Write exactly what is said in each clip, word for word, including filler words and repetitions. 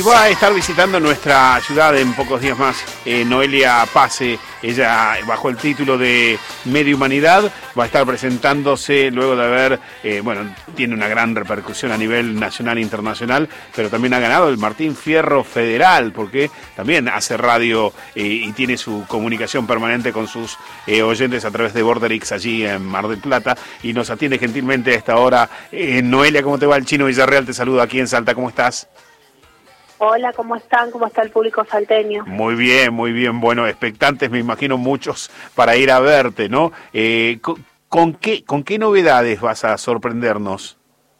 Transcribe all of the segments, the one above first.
Va a estar visitando nuestra ciudad en pocos días más, eh, Noelia Pase. Ella, bajo el título de Medio Humanidad, va a estar presentándose luego de haber, eh, bueno, tiene una gran repercusión a nivel nacional e internacional, pero también ha ganado el Martín Fierro Federal, porque también hace radio eh, y tiene su comunicación permanente con sus eh, oyentes a través de Borderix allí en Mar del Plata, y nos atiende gentilmente a esta hora. Eh, Noelia, ¿cómo te va? El Chino Villarreal te saluda aquí en Salta, ¿cómo estás? Hola, ¿cómo están? ¿Cómo está el público salteño? Muy bien, muy bien. Bueno, expectantes, me imagino muchos para ir a verte, ¿no? Eh, ¿con, con qué, ¿Con qué novedades vas a sorprendernos?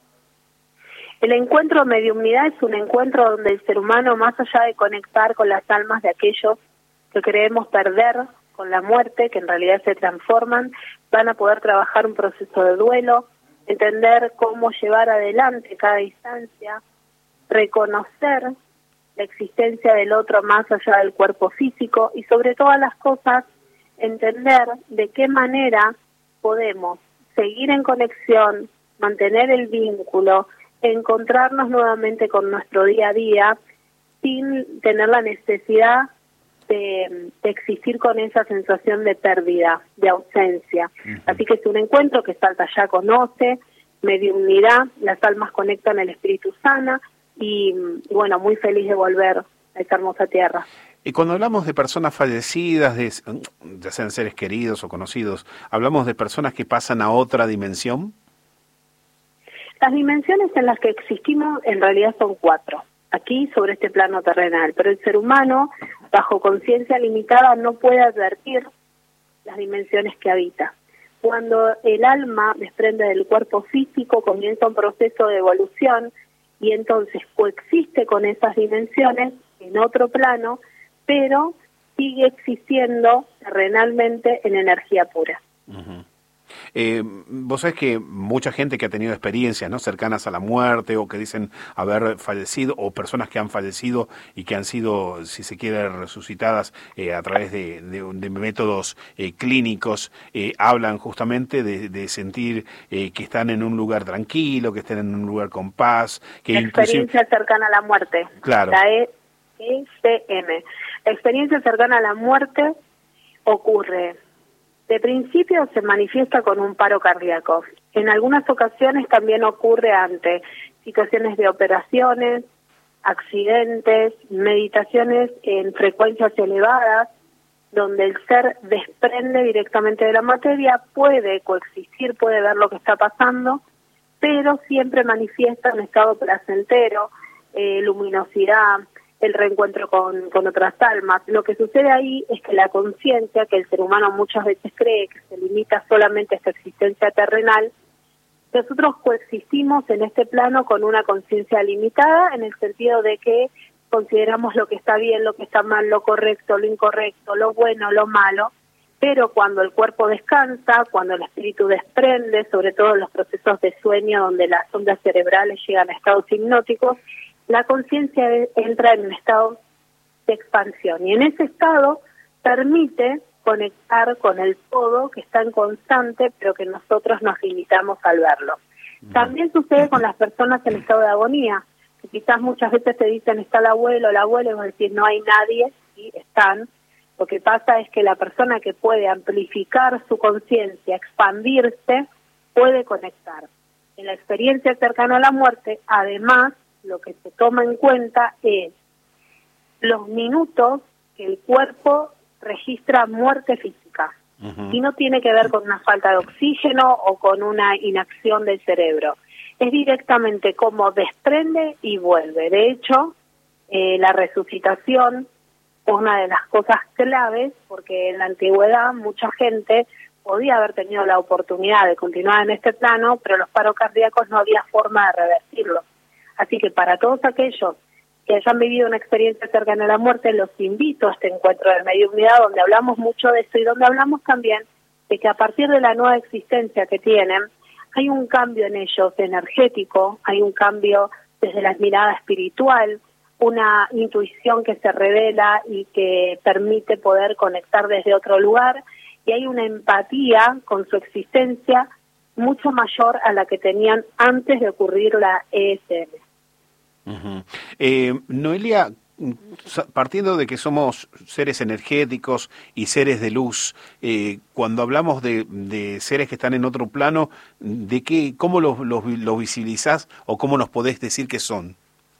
El encuentro Mediunidad es un encuentro donde el ser humano, más allá de conectar con las almas de aquellos que creemos perder con la muerte, que en realidad se transforman, van a poder trabajar un proceso de duelo, entender cómo llevar adelante cada instancia, reconocer la existencia del otro más allá del cuerpo físico y sobre todas las cosas entender de qué manera podemos seguir en conexión, mantener el vínculo, encontrarnos nuevamente con nuestro día a día sin tener la necesidad de, de existir con esa sensación de pérdida, de ausencia. Uh-huh. Así que es un encuentro que Salta ya conoce, mediunidad, las almas conectan, el espíritu sana. Y bueno, muy feliz de volver a esta hermosa tierra. Y cuando hablamos de personas fallecidas, de, ya sean seres queridos o conocidos, ¿hablamos de personas que pasan a otra dimensión? Las dimensiones en las que existimos en realidad son cuatro, aquí sobre este plano terrenal, pero el ser humano, bajo conciencia limitada, no puede advertir las dimensiones que habita. Cuando el alma desprende del cuerpo físico, comienza un proceso de evolución, y entonces coexiste con esas dimensiones en otro plano, pero sigue existiendo terrenalmente en energía pura. Uh-huh. Eh, vos sabés que mucha gente que ha tenido experiencias, ¿no?, cercanas a la muerte o que dicen haber fallecido, o personas que han fallecido y que han sido, si se quiere, resucitadas eh, a través de, de, de métodos eh, clínicos, eh, hablan justamente de, de sentir eh, que están en un lugar tranquilo, que estén en un lugar con paz. Que la inclusive... experiencia cercana a la muerte. Claro. La E C M. La experiencia cercana a la muerte ocurre. De principio se manifiesta con un paro cardíaco. En algunas ocasiones también ocurre ante situaciones de operaciones, accidentes, meditaciones en frecuencias elevadas, donde el ser desprende directamente de la materia, puede coexistir, puede ver lo que está pasando, pero siempre manifiesta un estado placentero, eh, luminosidad, el reencuentro con, con otras almas. Lo que sucede ahí es que la conciencia, que el ser humano muchas veces cree que se limita solamente a esta existencia terrenal, nosotros coexistimos en este plano con una conciencia limitada, en el sentido de que consideramos lo que está bien, lo que está mal, lo correcto, lo incorrecto, lo bueno, lo malo, pero cuando el cuerpo descansa, cuando el espíritu desprende, sobre todo en los procesos de sueño donde las ondas cerebrales llegan a estados hipnóticos, la conciencia entra en un estado de expansión y en ese estado permite conectar con el todo que está en constante, pero que nosotros nos limitamos al verlo. También sucede con las personas en estado de agonía, que quizás muchas veces te dicen está el abuelo, el abuelo, y vas a decir no hay nadie, y están. Lo que pasa es que la persona que puede amplificar su conciencia, expandirse, puede conectar. En la experiencia cercana a la muerte, además, lo que se toma en cuenta es los minutos que el cuerpo registra muerte física. Uh-huh. Y no tiene que ver con una falta de oxígeno o con una inacción del cerebro. Es directamente como desprende y vuelve. De hecho, eh, la resucitación es una de las cosas claves, porque en la antigüedad mucha gente podía haber tenido la oportunidad de continuar en este plano, pero los paros cardíacos no había forma de revertirlo. Así que para todos aquellos que hayan vivido una experiencia cercana a la muerte, los invito a este encuentro de mediunidad, donde hablamos mucho de esto y donde hablamos también de que a partir de la nueva existencia que tienen, hay un cambio en ellos energético, hay un cambio desde la mirada espiritual, una intuición que se revela y que permite poder conectar desde otro lugar, y hay una empatía con su existencia mucho mayor a la que tenían antes de ocurrir la E S M. Uh-huh. Eh, Noelia, partiendo de que somos seres energéticos y seres de luz, eh, cuando hablamos de, de seres que están en otro plano, ¿de qué, cómo los, los, los visibilizás o cómo nos podés decir que son?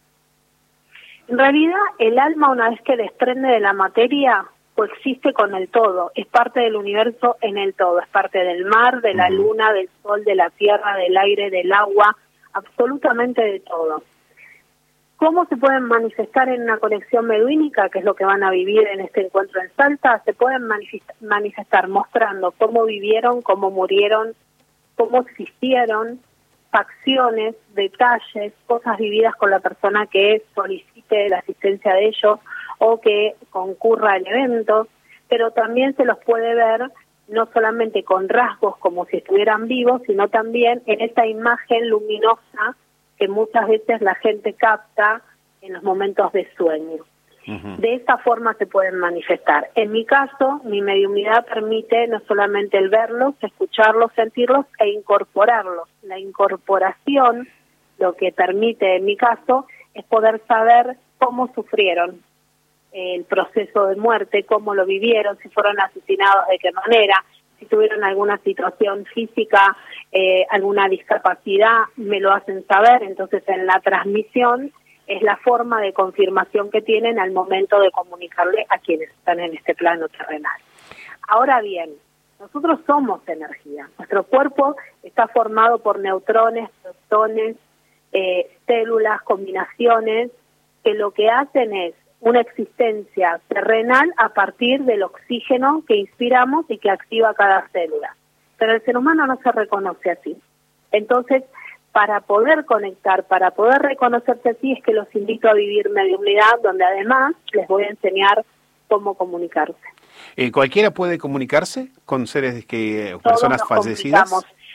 En realidad, el alma, una vez que desprende de la materia, coexiste con el todo, es parte del universo en el todo, es parte del mar, de la uh-huh. luna, del sol, de la tierra, del aire, del agua, absolutamente de todo. ¿Cómo se pueden manifestar en una conexión meduínica, que es lo que van a vivir en este encuentro en Salta? Se pueden manifestar mostrando cómo vivieron, cómo murieron, cómo existieron, facciones, detalles, cosas vividas con la persona que solicite la asistencia de ellos o que concurra al evento, pero también se los puede ver no solamente con rasgos como si estuvieran vivos, sino también en esa imagen luminosa que muchas veces la gente capta en los momentos de sueño. Uh-huh. De esa forma se pueden manifestar. En mi caso, mi mediumnidad permite no solamente el verlos, escucharlos, sentirlos e incorporarlos. La incorporación, lo que permite en mi caso, es poder saber cómo sufrieron el proceso de muerte, cómo lo vivieron, si fueron asesinados, de qué manera, si tuvieron alguna situación física, eh, alguna discapacidad, me lo hacen saber. Entonces, en la transmisión es la forma de confirmación que tienen al momento de comunicarle a quienes están en este plano terrenal. Ahora bien, nosotros somos energía. Nuestro cuerpo está formado por neutrones, protones, eh, células, combinaciones, que lo que hacen es una existencia terrenal a partir del oxígeno que inspiramos y que activa cada célula. Pero el ser humano no se reconoce así. Entonces, para poder conectar, para poder reconocerse así, es que los invito a vivir mediumnidad, donde además les voy a enseñar cómo comunicarse. Eh, ¿Cualquiera puede comunicarse con seres que personas fallecidas?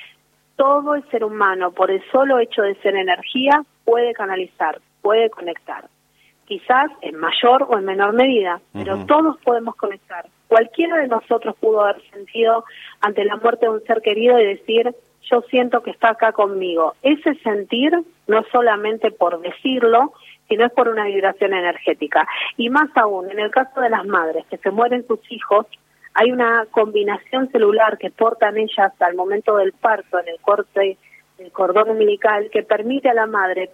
Todo el ser humano, por el solo hecho de ser energía, puede canalizar, puede conectar. Quizás en mayor o en menor medida, pero uh-huh. todos podemos conectar. Cualquiera de nosotros pudo haber sentido ante la muerte de un ser querido y decir, yo siento que está acá conmigo. Ese sentir no es solamente por decirlo, sino es por una vibración energética. Y más aún, en el caso de las madres que se mueren sus hijos, hay una combinación celular que portan ellas al momento del parto, en el corte del cordón umbilical, que permite a la madre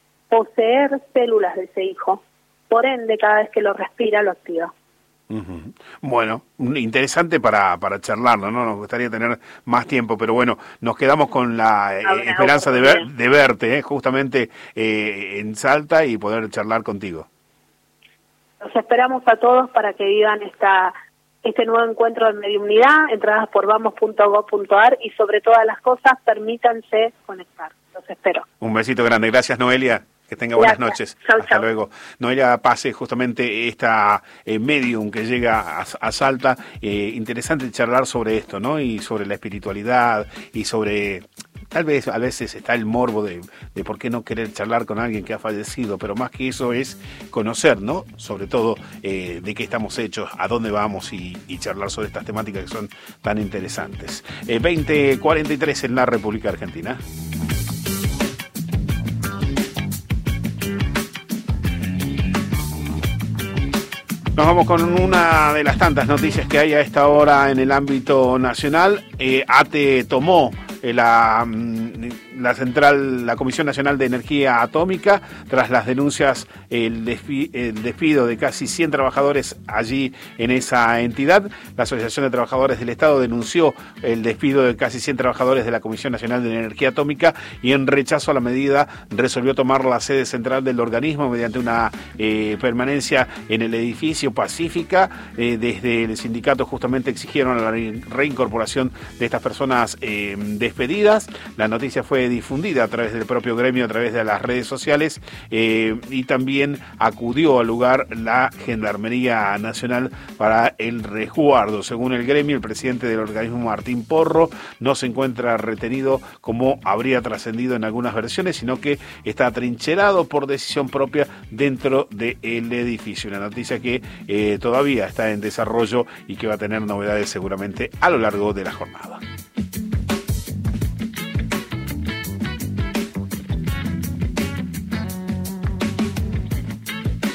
poseer células de ese hijo, por ende cada vez que lo respira lo activa. Uh-huh. Bueno, interesante para, para charlarlo, ¿no? Nos gustaría tener más tiempo, pero bueno, nos quedamos con la eh, esperanza de, ver, de verte, eh, justamente eh, en Salta y poder charlar contigo. Los esperamos a todos para que vivan esta este nuevo encuentro de mediumnidad, entradas por vamos punto gob punto ar y sobre todas las cosas, permítanse conectar. Los espero. Un besito grande. Gracias, Noelia. Que tenga buenas Gracias. noches. Chau, Hasta chau. luego. Noelia Pase, justamente esta eh, medium que llega a, a Salta. Eh, interesante charlar sobre esto, ¿no? Y sobre la espiritualidad y sobre... Tal vez a veces está el morbo de, de por qué no querer charlar con alguien que ha fallecido, pero más que eso es conocer, ¿no? Sobre todo eh, de qué estamos hechos, a dónde vamos y, y charlar sobre estas temáticas que son tan interesantes. Eh, veinte cuarenta y tres en la República Argentina. Nos vamos con una de las tantas noticias que hay a esta hora en el ámbito nacional. Eh, ATE tomó eh, la, la central, la Comisión Nacional de Energía Atómica, tras las denuncias, el, despi, el despido de casi cien trabajadores allí en esa entidad. La Asociación de Trabajadores del Estado denunció el despido de casi cien trabajadores de la Comisión Nacional de Energía Atómica y en rechazo a la medida resolvió tomar la sede central del organismo mediante una eh, permanencia en el edificio Pacífica. Eh, desde el sindicato justamente exigieron la reincorporación de estas personas eh, despedidas. La noticia fue difundida a través del propio gremio, a través de las redes sociales eh, y también acudió al lugar la Gendarmería Nacional para el resguardo. Según el gremio, el presidente del organismo, Martín Porro, no se encuentra retenido como habría trascendido en algunas versiones, sino que está atrincherado por decisión propia dentro del edificio. Una noticia que eh, todavía está en desarrollo y que va a tener novedades seguramente a lo largo de la jornada.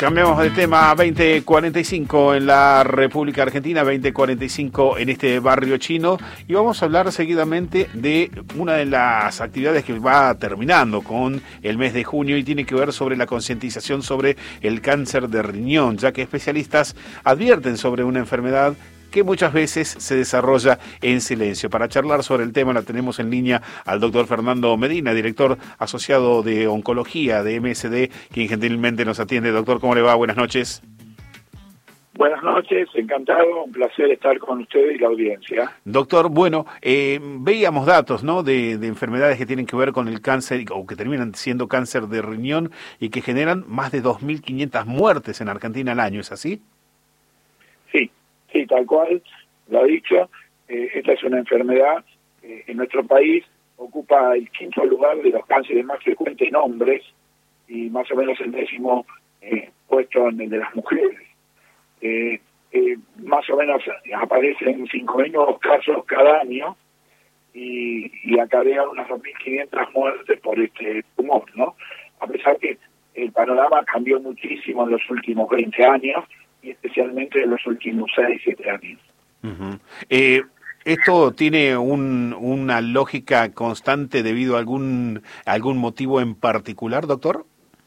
Cambiamos de tema. Veinte cuarenta y cinco en la República Argentina, veinte cuarenta y cinco en este barrio chino, y vamos a hablar seguidamente de una de las actividades que va terminando con el mes de junio y tiene que ver sobre la concientización sobre el cáncer de riñón, ya que especialistas advierten sobre una enfermedad que muchas veces se desarrolla en silencio. Para charlar sobre el tema la tenemos en línea al doctor Fernando Medina, director asociado de Oncología de M S D, quien gentilmente nos atiende. Doctor, ¿cómo le va? Buenas noches. Buenas noches, encantado, un placer estar con ustedes y la audiencia. Doctor, bueno, eh, veíamos datos, ¿no?, de, de enfermedades que tienen que ver con el cáncer o que terminan siendo cáncer de riñón y que generan más de dos mil quinientas muertes en Argentina al año, ¿es así? Sí. Sí, tal cual, lo ha dicho, eh, esta es una enfermedad eh, en nuestro país ocupa el quinto lugar de los cánceres más frecuentes en hombres y más o menos el décimo eh, puesto en el de las mujeres. Eh, eh, más o menos aparecen cinco mil nuevos casos cada año y, y acarrea unas dos mil quinientas muertes por este tumor, ¿no? A pesar que el panorama cambió muchísimo en los últimos veinte años, y especialmente en los últimos seis, siete años. Uh-huh. Eh, ¿Esto tiene un, una lógica constante debido a algún, algún motivo en particular, doctor?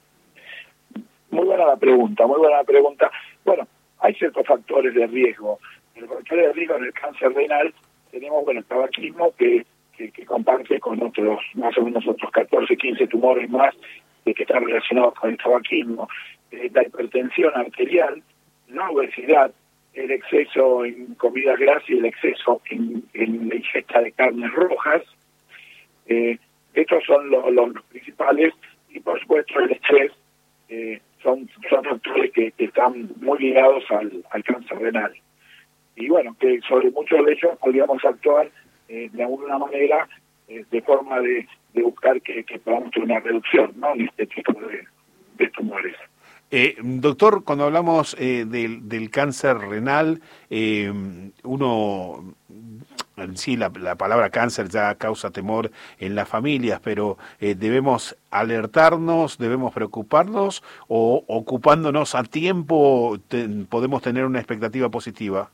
Muy buena la pregunta, muy buena la pregunta. Bueno, hay ciertos factores de riesgo. Los factores de riesgo en el cáncer renal tenemos, bueno, el tabaquismo que, que, que comparte con otros, más o menos otros catorce, quince tumores más eh, que están relacionados con el tabaquismo. Eh, la hipertensión arterial, la obesidad, el exceso en comidas grasas y el exceso en, en la ingesta de carnes rojas. Eh, estos son lo, lo, los principales y por supuesto el estrés eh, son, son factores que, que están muy ligados al, al cáncer renal. Y bueno, que sobre muchos de ellos podríamos actuar eh, de alguna manera eh, de forma de, de buscar que, que podamos tener una reducción, ¿no?, en este tipo de, de tumores. Eh, doctor, cuando hablamos eh, del, del cáncer renal, eh, uno, en sí, la, la palabra cáncer ya causa temor en las familias, pero eh, ¿debemos alertarnos, debemos preocuparnos o ocupándonos a tiempo te, podemos tener una expectativa positiva?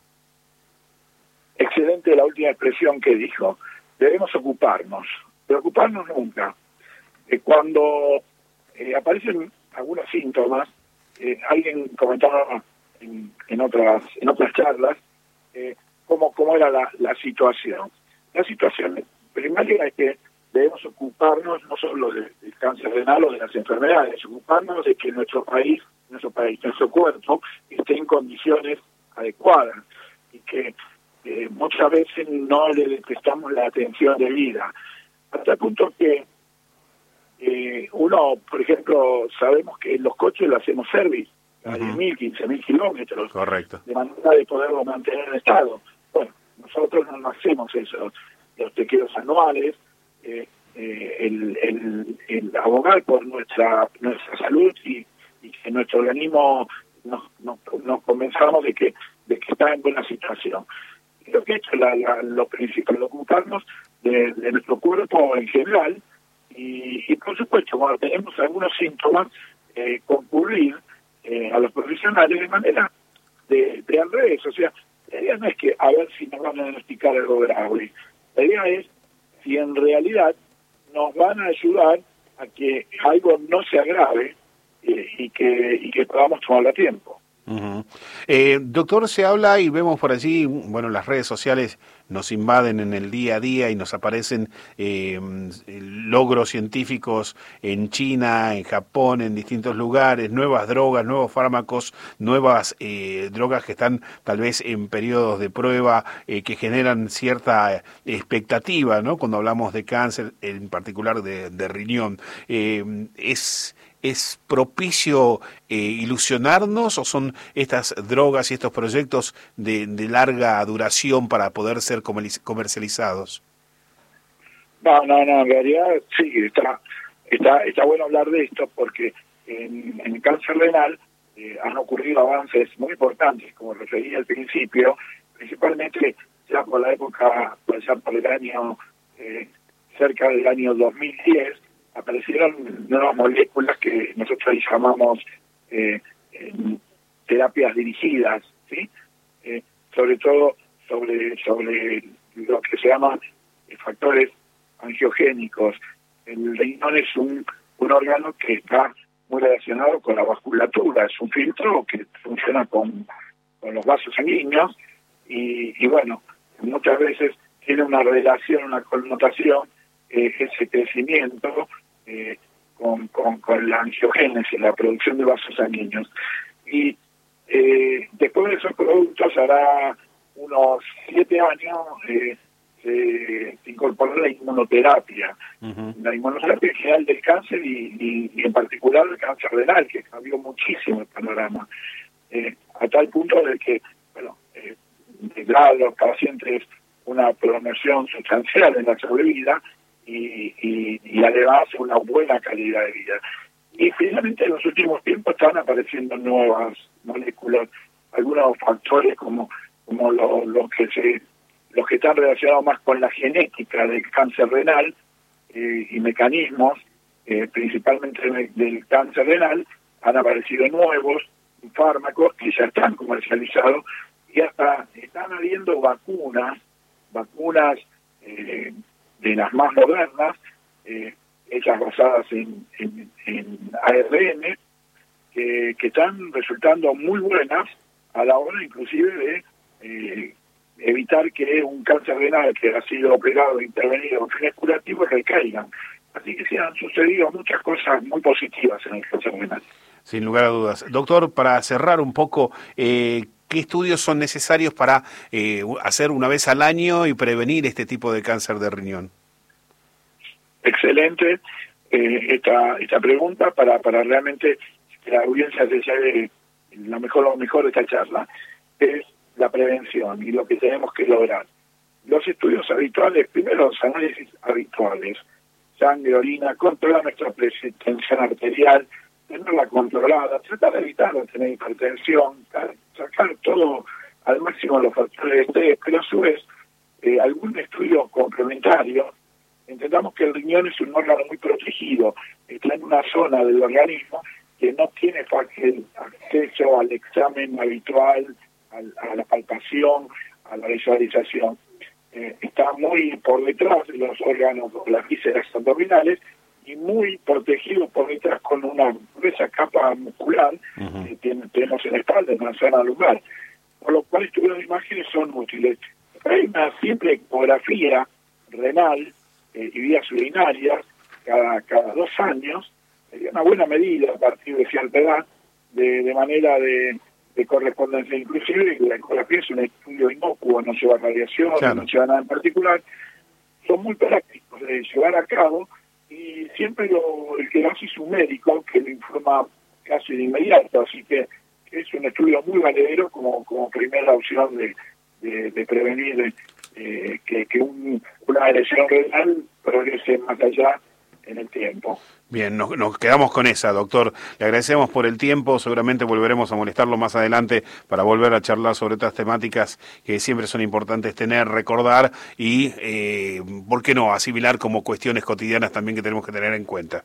Excelente la última expresión que dijo. Debemos ocuparnos, preocuparnos nunca. Eh, cuando eh, aparecen algunos síntomas, Eh, alguien comentaba en, en otras en otras charlas eh, cómo, cómo era la, la situación. La situación primaria es que debemos ocuparnos no solo de, del cáncer renal o de las enfermedades, ocuparnos de que nuestro país, nuestro país, nuestro cuerpo esté en condiciones adecuadas y que eh, muchas veces no le prestamos la atención debida. Hasta el punto que Eh, uno, por ejemplo, sabemos que los coches lo hacemos service a diez mil, quince mil kilómetros. Correcto. De manera de poderlo mantener en estado. Bueno, nosotros no hacemos eso. Los chequeos anuales, eh, eh, el, el, el abogar por nuestra nuestra salud y, y que nuestro organismo nos, nos, nos convenzamos de que de que está en buena situación. Creo que esto es la, la, lo principal, ocuparnos de, de nuestro cuerpo en general. Y, y por supuesto, cuando tenemos algunos síntomas, eh, concurrir eh, a los profesionales de manera de, de al revés. O sea, la idea no es que a ver si nos van a diagnosticar algo grave. La idea es si en realidad nos van a ayudar a que algo no se agrave eh, y que y que podamos tomarlo a tiempo. Uh-huh. Eh, doctor, se habla y vemos por allí, bueno, las redes sociales nos invaden en el día a día y nos aparecen eh, logros científicos en China, en Japón, en distintos lugares, nuevas drogas, nuevos fármacos, nuevas eh, drogas que están tal vez en periodos de prueba eh, que generan cierta expectativa, ¿no?, cuando hablamos de cáncer, en particular de, de riñón. Eh, es... ¿Es propicio eh, ilusionarnos o son estas drogas y estos proyectos de, de larga duración para poder ser comercializados? No, no, no, en realidad sí, está está está bueno hablar de esto porque en, en el cáncer renal eh, han ocurrido avances muy importantes, como referí al principio, principalmente ya por la época, pues ya por el año, eh, cerca del año dos mil diez, aparecieron nuevas moléculas que nosotros llamamos eh, en terapias dirigidas, ¿sí? Eh, sobre todo sobre, sobre lo que se llaman factores angiogénicos. El riñón es un, un órgano que está muy relacionado con la vasculatura, es un filtro que funciona con, con los vasos sanguíneos y, y bueno, muchas veces tiene una relación, una connotación, eh, ese crecimiento eh, con, con, con la angiogénesis, la producción de vasos sanguíneos. Y eh, después de esos productos, hará unos siete años, eh, se, se incorporó la inmunoterapia, uh-huh. la inmunoterapia en general del cáncer y, y, y en particular el cáncer renal, que cambió muchísimo el panorama, eh, a tal punto de que, bueno, eh, da a los pacientes una prolongación sustancial en la sobrevida y, y, y además una buena calidad de vida. Y finalmente en los últimos tiempos están apareciendo nuevas moléculas, algunos factores como, como los lo que se los que están relacionados más con la genética del cáncer renal eh, y mecanismos, eh, principalmente del, del cáncer renal, han aparecido nuevos fármacos que ya están comercializados y hasta están habiendo vacunas, vacunas eh, de las más modernas, eh, hechas basadas en, en, en A R N, que, que están resultando muy buenas a la hora inclusive de eh, evitar que un cáncer renal que ha sido operado e intervenido con fines curativos recaigan. Así que se han sucedido muchas cosas muy positivas en el cáncer renal. Sin lugar a dudas. Doctor, para cerrar un poco, eh, ¿qué estudios son necesarios para eh, hacer una vez al año y prevenir este tipo de cáncer de riñón? Excelente eh, esta esta pregunta para, para realmente que la audiencia se lleve lo mejor, lo mejor de esta charla. Es la prevención y lo que tenemos que lograr. Los estudios habituales, primero los análisis habituales, sangre, orina, controlar nuestra tensión arterial, tenerla controlada, tratar de evitar tener hipertensión, sacar todo al máximo los factores de estrés, pero a su vez, eh, algún estudio complementario, entendamos que el riñón es un órgano muy protegido, está en una zona del organismo que no tiene acceso al examen habitual, a la palpación, a la visualización. Eh, está muy por detrás de los órganos, las vísceras abdominales, y muy protegido por detrás con una gruesa capa muscular uh-huh. que tiene, tenemos en la espalda, en la zona lumbar. Por lo cual estas imágenes son útiles. Hay una simple ecografía renal eh, y vías urinarias cada, cada dos años, sería una buena medida a partir de cierta edad, de, de manera de de correspondencia, inclusive la ecografía es un estudio inocuo, no lleva radiación, claro. no lleva nada en particular, son muy prácticos de llevar a cabo y siempre lo, el que lo hace es un médico que lo informa casi de inmediato, así que es un estudio muy valedero como, como primera opción de, de, de prevenir eh, que, que un, una lesión renal progrese más allá en el tiempo. Bien, nos, nos quedamos con esa, doctor. Le agradecemos por el tiempo, seguramente volveremos a molestarlo más adelante para volver a charlar sobre otras temáticas que siempre son importantes tener, recordar y, eh, ¿por qué no?, asimilar como cuestiones cotidianas también que tenemos que tener en cuenta.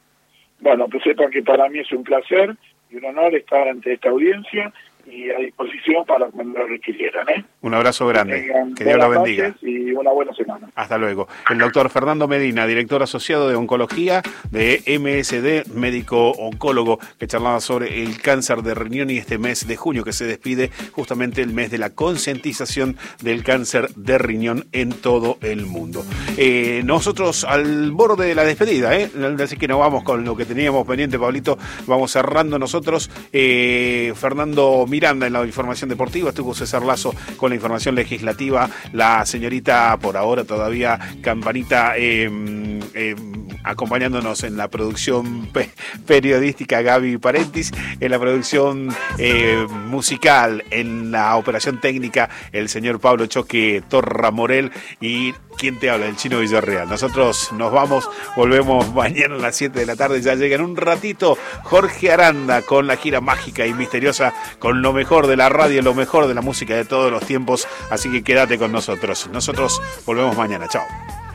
Bueno, pues sepan que para mí es un placer y un honor estar ante esta audiencia y a disposición para cuando lo requirieran, ¿eh? Un abrazo grande, que, que Dios lo bendiga. Y una buena semana. Hasta luego. El doctor Fernando Medina, director asociado de Oncología de M S D, médico oncólogo, que charlaba sobre el cáncer de riñón y este mes de junio que se despide justamente el mes de la concientización del cáncer de riñón en todo el mundo. Eh, nosotros al borde de la despedida, ¿eh? Así que nos vamos con lo que teníamos pendiente, Pablito. Vamos cerrando nosotros. Eh, Fernando Miranda en la información deportiva, estuvo César Lazo con la información legislativa, la señorita por ahora todavía Campanita eh, eh, acompañándonos en la producción pe- periodística Gaby Parentis, en la producción eh, musical, en la operación técnica el señor Pablo Choque Torra Morel y ¿quién te habla? El Chino Villarreal. Nosotros nos vamos, volvemos mañana a las siete de la tarde, ya llega en un ratito Jorge Aranda con la gira mágica y misteriosa, con lo mejor de la radio, lo mejor de la música de todos los tiempos, así que quédate con nosotros. Nosotros volvemos mañana, chao.